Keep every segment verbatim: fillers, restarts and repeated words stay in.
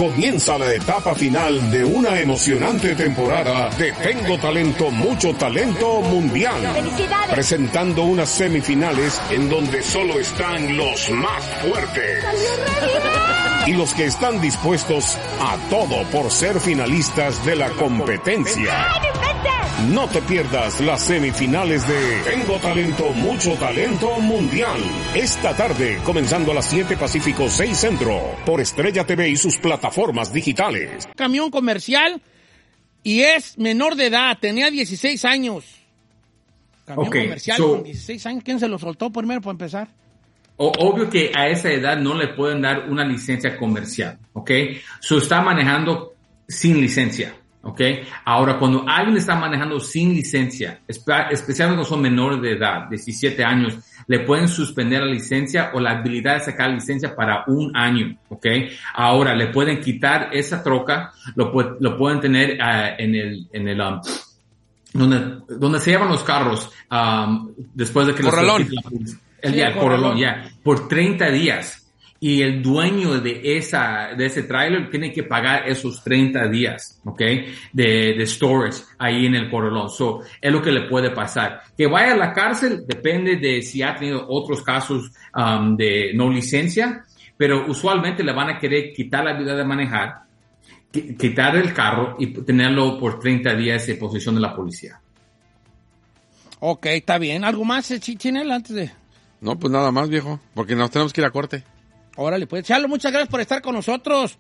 Comienza la etapa final de una emocionante temporada de Tengo Talento, Mucho Talento Mundial. ¡Felicidades! Presentando unas semifinales en donde solo están los más fuertes. Y los que están dispuestos a todo por ser finalistas de la competencia. No te pierdas las semifinales de Tengo Talento, Mucho Talento Mundial. Esta tarde, comenzando a las siete Pacífico, seis Centro, por Estrella T V y sus plataformas digitales. Camión comercial y es menor de edad, tenía dieciséis años. Camión okay, comercial so, con dieciséis años. ¿Quién se lo soltó primero para empezar? O, obvio que a esa edad no le pueden dar una licencia comercial, ¿ok? So está manejando sin licencia. ¿Ok? Ahora, cuando alguien está manejando sin licencia, especialmente cuando son menores de edad, diecisiete años, le pueden suspender la licencia o la habilidad de sacar licencia para un año. ¿Ok? Ahora, le pueden quitar esa troca, lo, lo pueden tener uh, en el, en el, um, donde, donde se llevan los carros, um, después de que Corralón. los... El día, sí, corralón, ya, por treinta días. Y el dueño de esa, de ese trailer tiene que pagar esos treinta días, ¿ok? De, de storage ahí en el corralón. So, es lo que le puede pasar. Que vaya a la cárcel depende de si ha tenido otros casos, um, de no licencia, pero usualmente le van a querer quitar la habilidad de manejar, quitar el carro y tenerlo por treinta días en posesión de la policía. Ok, está bien. ¿Algo más, Chinel, antes de...? No, pues nada más, viejo, porque nos tenemos que ir a corte. Órale, pues, Chalo, muchas gracias por estar con nosotros.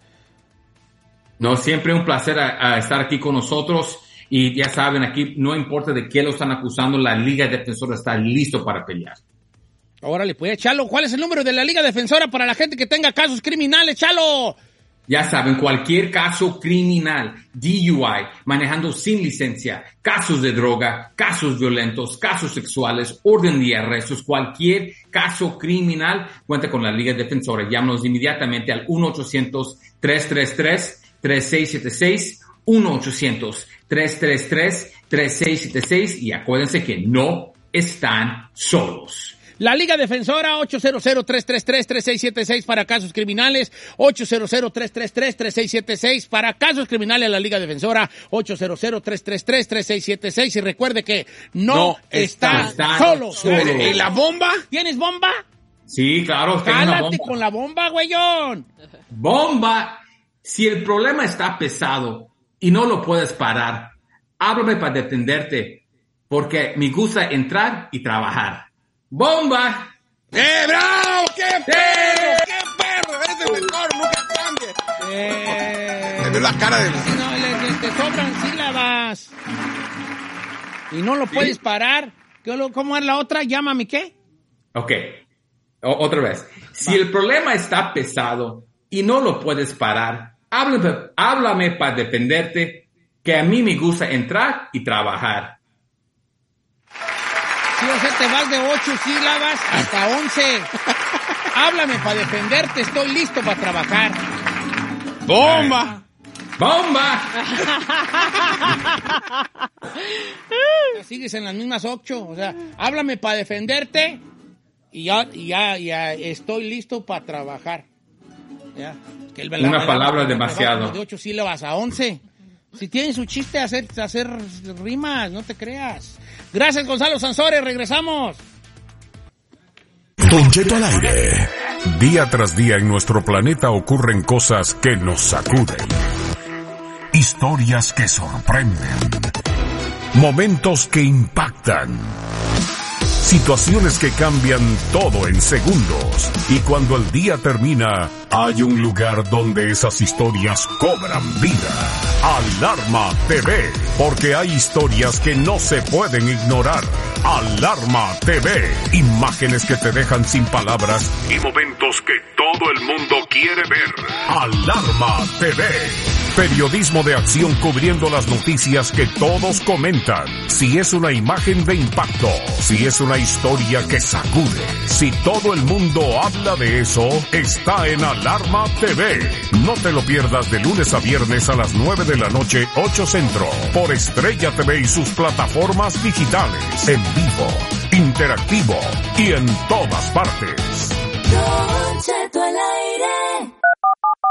No, siempre un placer a, a estar aquí con nosotros. Y ya saben, aquí no importa de qué lo están acusando, la Liga Defensora está listo para pelear. Órale, pues, Chalo, ¿cuál es el número de la Liga Defensora para la gente que tenga casos criminales, Chalo? Ya saben, cualquier caso criminal, D U I, manejando sin licencia, casos de droga, casos violentos, casos sexuales, orden de arrestos, cualquier caso criminal, cuenta con la Liga Defensora. Llámanos inmediatamente al uno ochocientos, tres tres tres, tres seis siete seis, uno ochocientos, tres tres tres, tres seis siete seis y acuérdense que no están solos. La Liga Defensora, ocho cero cero, tres tres tres, tres seis siete seis para casos criminales, ocho cero cero, tres tres tres, tres seis siete seis para casos criminales. La Liga Defensora, ocho cero cero, tres tres tres, tres seis siete seis. Y recuerde que no, no está, está solo. solo. ¿Y la bomba? ¿Tienes bomba? Sí, claro. Cálate con la bomba, güeyón. Bomba. Si el problema está pesado y no lo puedes parar, háblame para defenderte, porque me gusta entrar y trabajar. ¡Bomba! ¡Eh, bravo! ¡Qué perro! ¡Qué perro! ¡Eres el mejor! ¡Nunca cambie! Eh... Me veo la cara de... No, le, le, te sobran sílabas. Y no lo ¿Sí? puedes parar. ¿Cómo es la otra? Llámame, ¿qué? Ok. O, otra vez. Si Va. el problema está pesado y no lo puedes parar, háblame, háblame para defenderte, que a mí me gusta entrar y trabajar. Sí, o sea, te vas de ocho sílabas hasta once. Háblame para defenderte, estoy listo para trabajar. ¡Bomba! ¡Bomba! Sigues en las mismas ocho, o sea, háblame para defenderte y ya, y ya, ya estoy listo para trabajar. Ya. Que el, Una la, palabra la, demasiado. De ocho sílabas a once. Si tienen su chiste, hacer, hacer rimas, no te creas. Gracias, Gonzalo Sansores, regresamos. Don Cheto al aire. Día tras día en nuestro planeta ocurren cosas que nos sacuden. Historias que sorprenden. Momentos que impactan. Situaciones que cambian todo en segundos. Y cuando el día termina, hay un lugar donde esas historias cobran vida. Alarma T V, porque hay historias que no se pueden ignorar. Alarma T V, imágenes que te dejan sin palabras y momentos que todo el mundo quiere ver. Alarma T V, periodismo de acción cubriendo las noticias que todos comentan. Si es una imagen de impacto, si es una historia que sacude, si todo el mundo habla de eso, está en Alarma T V. No te lo pierdas de lunes a viernes a las nueve de la noche, ocho Centro, por Estrella T V y sus plataformas digitales, en vivo, interactivo y en todas partes.